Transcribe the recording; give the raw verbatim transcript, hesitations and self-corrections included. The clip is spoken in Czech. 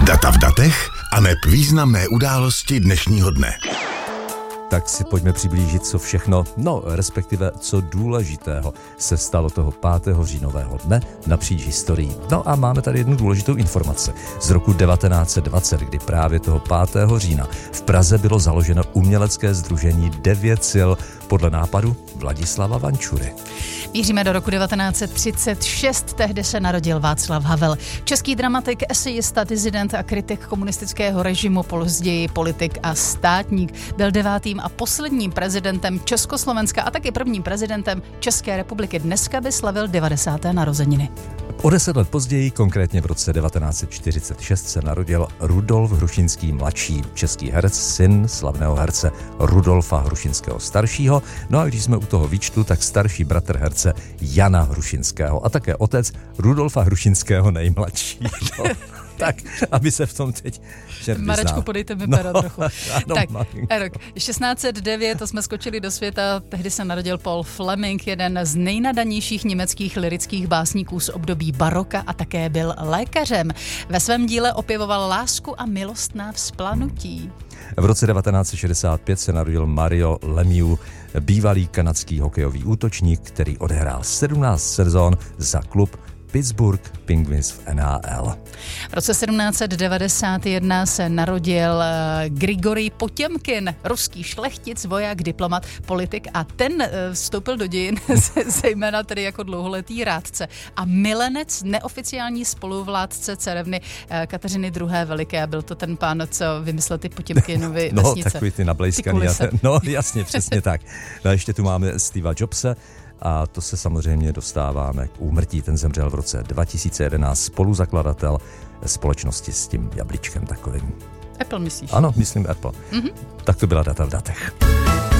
Data v datech aneb významné události dnešního dne. Tak si pojďme přiblížit, co všechno, no respektive co důležitého se stalo toho pátého říjnového dne napříč historií. No a máme tady jednu důležitou informaci z roku devatenáct set dvacet, kdy právě toho pátého října v Praze bylo založeno umělecké sdružení Devět sil podle nápadu Vladislava Vančury. Míříme do roku devatenáct set třicet šest, tehdy se narodil Václav Havel. Český dramatik, esejista, dizident a kritik komunistického režimu, později politik a státník. Byl devátým a posledním prezidentem Československa a taky prvním prezidentem České republiky. Dneska by slavil devadesáté narozeniny. O deset let později, konkrétně v roce devatenáct set čtyřicet šest, se narodil Rudolf Hrušinský mladší, český herec, syn slavného herce Rudolfa Hrušinského staršího. No a když jsme u toho výčtu, tak starší bratr herce Jana Hrušinského a také otec Rudolfa Hrušinského nejmladšího. Tak, aby se v tom teď čert Marečku, vyznal. podejte mi No, pero trochu. ano, tak, malinko. rok šestnáct set devět, to jsme skočili do světa, tehdy se narodil Paul Fleming, jeden z nejnadanějších německých lyrických básníků z období baroka a také byl lékařem. Ve svém díle opěvoval lásku a milostná vzplanutí. V roce devatenáct set šedesát pět se narodil Mario Lemieux, bývalý kanadský hokejový útočník, který odehrál sedmnáct sezón za klub Pittsburgh Penguins v N H L. V roce sedmnáct set devadesát jedna se narodil Grigorij Potěmkin, ruský šlechtic, voják, diplomat, politik a ten vstoupil do dějin zejména tedy jako dlouholetý rádce a milenec neoficiální spoluvládce carevny Kateřiny druhé. Veliké. Byl to ten pán, co vymyslel ty Potěmkinovy no, vesnice. No, takový ty nablejskaný. No, jasně, přesně tak. No a ještě tu máme Steva Jobse, a to se samozřejmě dostáváme k úmrtí. Ten zemřel v roce dva tisíce jedenáct, spoluzakladatel společnosti s tím jablíčkem takovým. Apple myslíš? Ano, myslím Apple. Mm-hmm. Tak to byla Data v datech.